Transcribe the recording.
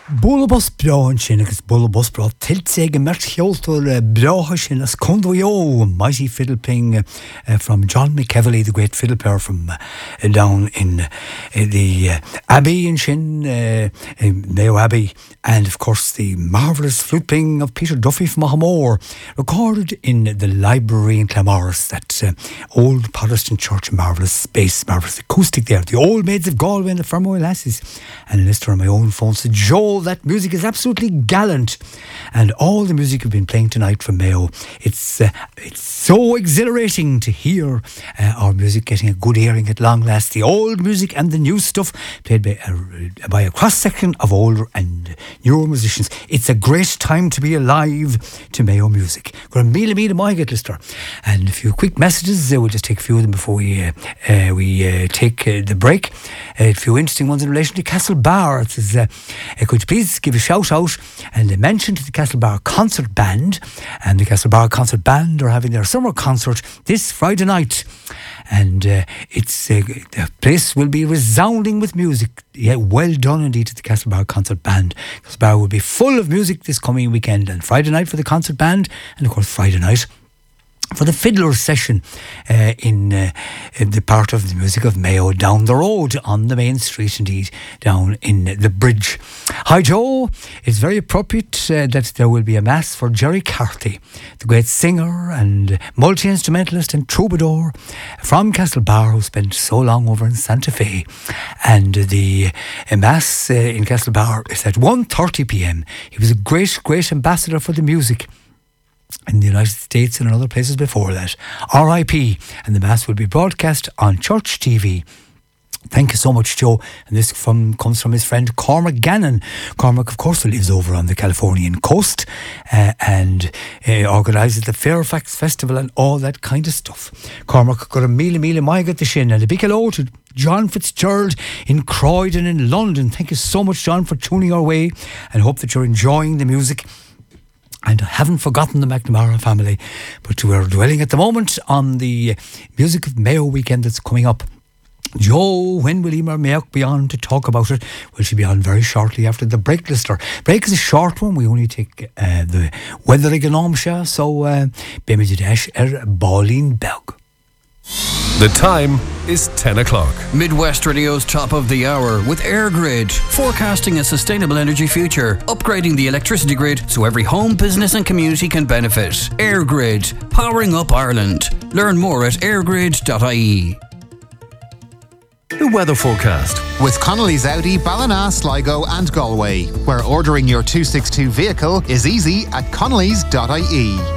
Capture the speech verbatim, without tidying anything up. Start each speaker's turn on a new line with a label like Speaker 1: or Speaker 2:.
Speaker 1: Bullabus Brown Shinnigus Bullabus Brown Tiltseg Merchholtor Brohashin as Condoyo Mighty Fiddle Playing uh, from John McEvely, the great fiddle player from uh, down in uh, the uh, Abbey in Shin, uh, in Mayo Abbey, and of course the marvellous flute playing of Peter Duffy from Mahamore, recorded in the library in Clamorris, that uh, old Protestant church, marvellous space, marvellous acoustic there, the old maids of Galway and the Fermoy lasses, and a listener on my own phone said, Joe, that music is absolutely gallant, and all the music you've been playing tonight from Mayo, it's uh, it's so exhilarating to hear uh, our music getting a good hearing at long last, the old music and the new stuff played by a, by a cross-section of older and newer musicians. It's a great time to be alive to Mayo music. Got a meal of meal of my get lister, and a few quick messages. Uh, we'll just take a few of them before we uh, uh, we uh, take uh, the break. Uh, a few interesting ones in relation to Castlebar. It says, uh, could you please give a shout out and a mention to the Castlebar Concert Band, and the Castlebar Concert Band are having their summer concert this Friday night, and uh, it's uh, the place will be resounding with music. Yeah, well done indeed to the Castlebar Concert Band. Castlebar will be full of music this coming weekend, and Friday night for the concert band, and of course Friday night for the fiddler session uh, in, uh, in the part of the music of Mayo down the road on the main street, indeed, down in the bridge. Hi Joe, it's very appropriate uh, that there will be a mass for Jerry Carthy, the great singer and multi-instrumentalist and troubadour from Castlebar, who spent so long over in Santa Fe, and the uh, mass uh, in Castlebar is at one thirty p.m. He was a great, great ambassador for the music in the United States and in other places before that. R I P, and the mass will be broadcast on Church T V. Thank you so much, Joe. And this from comes from his friend Cormac Gannon. Cormac, of course, lives over on the Californian coast uh, and uh, organises the Fairfax Festival and all that kind of stuff. Cormac got a meal meal my get the shin, and a big hello to John Fitzgerald in Croydon in London. Thank you so much, John, for tuning our way, and hope that you're enjoying the music. And I haven't forgotten the McNamara family, but we're dwelling at the moment on the Music of Mayo weekend that's coming up. Joe, when will Emer Mayock be on to talk about it? Well, she'll be on very shortly after the break lister. Break is a short one. We only take uh, the weather economisha, so uh, Bemid Dash er Ballin Beg.
Speaker 2: The time is ten o'clock.
Speaker 3: Midwest Radio's top of the hour with AirGrid, forecasting a sustainable energy future, upgrading the electricity grid so every home, business and community can benefit. AirGrid, powering up Ireland. Learn more at airgrid dot I E.
Speaker 2: The weather forecast
Speaker 4: with Connolly's Audi, Ballina, Sligo and Galway, where ordering your two sixty-two vehicle is easy at connellys dot I E.